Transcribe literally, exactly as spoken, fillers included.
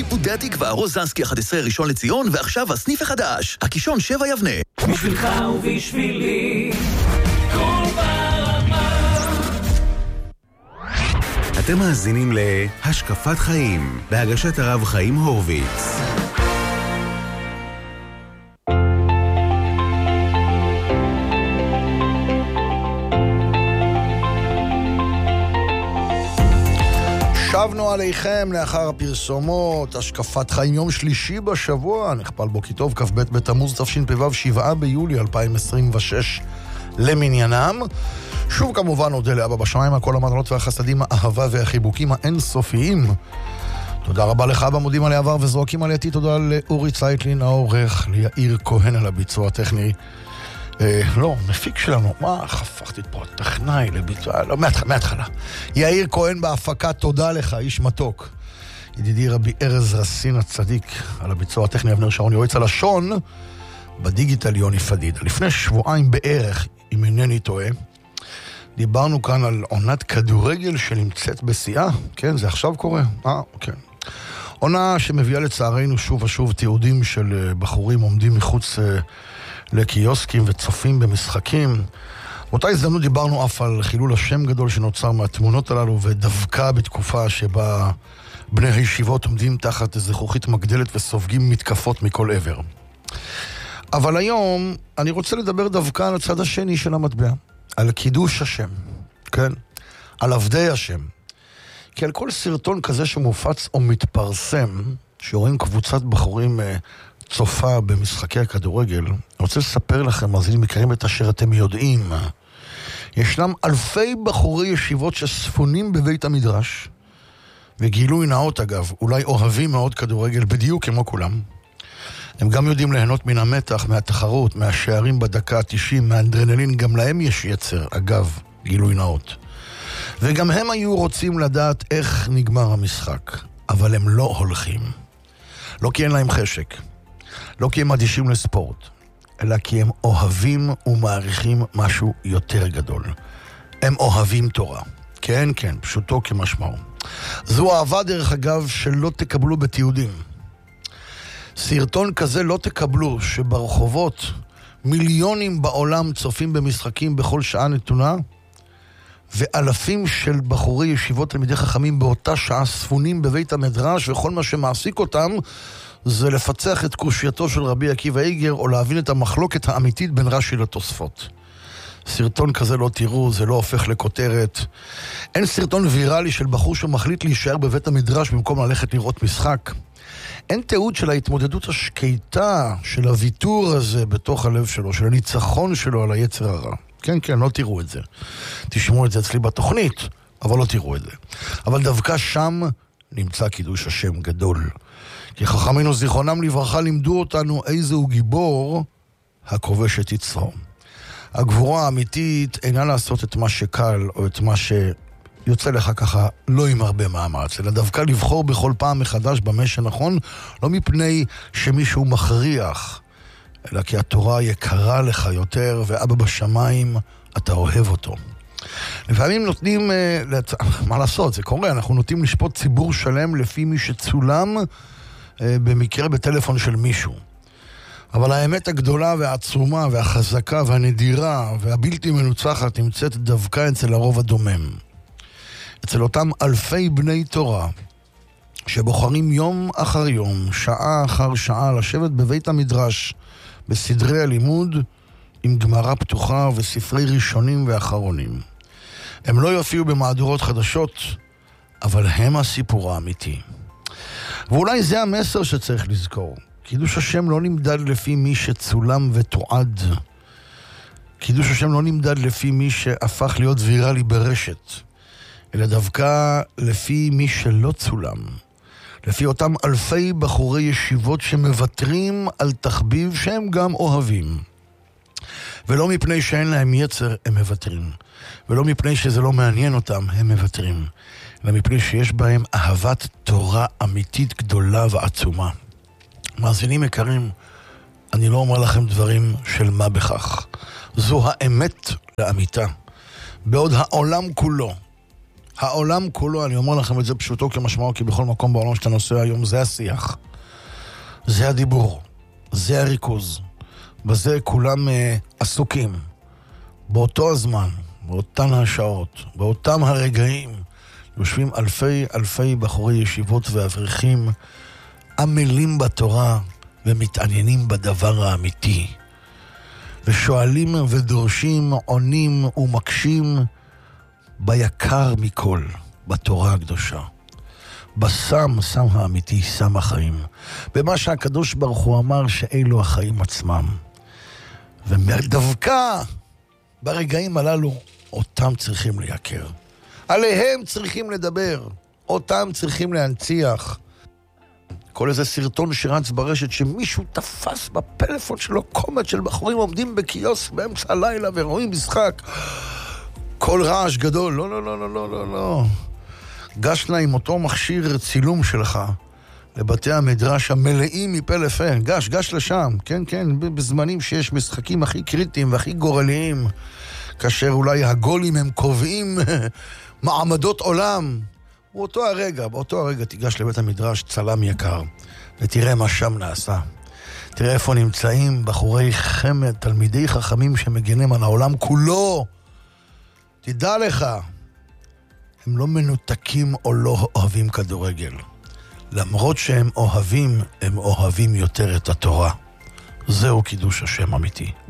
שיפודי התקווה, רוזנסקי אחת עשרה ראשון לציון, ועכשיו הסניף החדש, הקישון שבע יבנה. בשבילך ובשבילי, כל ברמה. אתם מאזינים להשקפת חיים, בהגשת הרב חיים הורוביץ. שבנו עליכם לאחר הפרסומות, השקפת חיים יום שלישי בשבוע, נכפל בו כי טוב, כ"ב בתמוז תשפ"ו, שבעה ביולי אלפיים עשרים ושש למניינם. שוב כמובן נודה לאבא בשמיים, הכל המתנות והחסדים, האהבה והחיבוקים האינסופיים. תודה רבה לך במודים עלי עבר וזרוקים עלי עתיד, תודה לאורי צייטלין העורך, ליאיר כהן על הביצוע הטכני. אה, לא, מפיק שלנו, מה, חפכתי פה, טכנאי לביצוע, לא, מהתחלה, מהתחלה. יאיר כהן בהפקה, תודה לך, איש מתוק. ידידי רבי ארז רסין הצדיק, על הביצוע הטכני, אבנר שרון יועץ הלשון, בדיגיטל יוני פדידה. לפני שבועיים בערך, אם אינני טועה, דיברנו כאן על עונת כדורגל שנמצאת בשיאה, כן, זה עכשיו קורה? אה, כן. עונה שמביאה לצערנו שוב ושוב תיעודים של בחורים עומדים מחוץ לקיוסקים וצופים במשחקים. באותה הזדמנות דיברנו אף על חילול השם גדול שנוצר מהתמונות הללו, ודווקא בתקופה שבה בני הישיבות עומדים תחת זכוכית מגדלת וסופגים מתקפות מכל עבר. אבל היום אני רוצה לדבר דווקא על הצד השני של המטבע, על קידוש השם, כן? על עבדי השם. כי על כל סרטון כזה שמופץ או מתפרסם, שרואים קבוצת בחורים צופה במשחקי הכדורגל, אני רוצה לספר לכם, אז אם מכירים את אשר אתם יודעים, ישנם אלפי בחורי ישיבות שספונים בבית המדרש, וגילוי נאות אגב, אולי אוהבים מאוד כדורגל בדיוק כמו כולם. הם גם יודעים ליהנות מן המתח, מהתחרות, מהשערים בדקה ה-תשעים, מהאדרנלין, גם להם יש יצר, אגב, גילוי נאות. וגם הם היו רוצים לדעת איך נגמר המשחק, אבל הם לא הולכים. לא כי אין להם חשק, לא כי הם אדישים לספורט, אלא כי הם אוהבים ומעריכים משהו יותר גדול. הם אוהבים תורה. כן, כן, פשוטו כמשמעו. זו אהבה דרך אגב שלא תקבלו בתיעודים. סרטון כזה לא תקבלו שברחובות מיליונים בעולם צופים במשחקים בכל שעה נתונה, ואלפים של בחורי ישיבות תלמידי חכמים באותה שעה ספונים בבית המדרש, וכל מה שמעסיק אותם זה לפצח את קושייתו של רבי עקיבא איגר, או להבין את המחלוקת האמיתית בין רש"י לתוספות. סרטון כזה לא תראו, זה לא הופך לכותרת. אין סרטון ויראלי של בחור שמחליט להישאר בבית המדרש במקום ללכת לראות משחק. אין תיעוד של ההתמודדות השקטה, של הוויתור הזה בתוך הלב שלו, של הניצחון שלו על היצר הרע. כן, כן, לא תראו את זה. תשמעו את זה אצלי בתוכנית, אבל לא תראו את זה. אבל דווקא שם נמצא קידוש השם גדול. כי חכמינו זיכרונם לברכה לימדו אותנו איזהו גיבור הכובש את יצרו. הגבורה האמיתית אינה לעשות את מה שקל או את מה שיוצא לך ככה לא עם הרבה מאמץ, אלא דווקא לבחור בכל פעם מחדש במה שנכון, לא מפני שמישהו מכריח, אלא כי התורה יקרה לך יותר, ואבא בשמיים אתה אוהב אותו. לפעמים נותנים, מה לעשות, זה קורה, אנחנו נוטים לשפוט ציבור שלם לפי מי שצולם במקרה בטלפון של מישהו. אבל האמת הגדולה והעצומה והחזקה והנדירה והבלתי מנוצחת נמצאת דווקא אצל הרוב הדומם. אצל אותם אלפי בני תורה שבוחרים יום אחר יום, שעה אחר שעה, לשבת בבית המדרש בסדרי הלימוד עם גמרא פתוחה וספרי ראשונים ואחרונים. הם לא יופיעו במהדורות חדשות, אבל הם הסיפור האמיתי. ואולי זה המסר שצריך לזכור. קידוש השם לא נמדד לפי מי שצולם ותועד. קידוש השם לא נמדד לפי מי שהפך להיות ויראלי ברשת, אלא דווקא לפי מי שלא צולם. לפי אותם אלפי בחורי ישיבות שמוותרים על תחביב שהם גם אוהבים. ולא מפני שאין להם יצר הם מוותרים. ולא מפני שזה לא מעניין אותם הם מוותרים. אלא מפני שיש בהם אהבת תורה אמיתית גדולה ועצומה. מאזינים יקרים, אני לא אומר לכם דברים של מה בכך. זו האמת לאמיתה. בעוד העולם כולו העולם כולו, אני אומר לכם את זה פשוטו כמשמעו, כי בכל מקום בעולם שאתה נוסע היום, זה השיח. זה הדיבור. זה הריכוז. בזה כולם אה, עסוקים. באותו הזמן, באותן השעות, באותם הרגעים, יושבים אלפי אלפי בחורי ישיבות ואברכים, עמלים בתורה ומתעניינים בדבר האמיתי. ושואלים ודורשים, עונים ומקשים ביקר מכל, בתורה הקדושה. בסם, סם האמיתי, סם החיים. במה שהקדוש ברוך הוא אמר שאלו החיים עצמם. ודווקא ברגעים הללו, אותם צריכים לייקר. עליהם צריכים לדבר. אותם צריכים להנציח. כל איזה סרטון שרץ ברשת שמישהו תפס בפלאפון שלו קומץ של בחורים עומדים בקיוסק באמצע הלילה ורואים משחק. כל רעש גדול. לא, לא, לא, לא, לא, לא, לא. גש לה עם אותו מכשיר צילום שלך לבתי המדרש המלאים מפה לפה. גש, גש לשם. כן, כן, בזמנים שיש משחקים הכי קריטיים והכי גורליים, כאשר אולי הגולים הם קובעים מעמדות עולם. באותו הרגע, באותו הרגע תיגש לבית המדרש צלם יקר, ותראה מה שם נעשה. תראה איפה נמצאים בחורי חמד, תלמידי חכמים שמגנים על העולם כולו. תדע לך, הם לא מנותקים או לא אוהבים כדורגל. למרות שהם אוהבים, הם אוהבים יותר את התורה. זהו קידוש השם אמיתי.